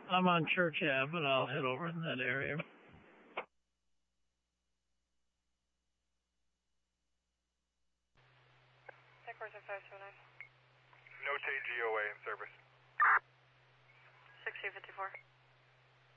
I'm on Church Ave, but I'll head over in that area. Headquarters 579. Note GOA in service. 6854.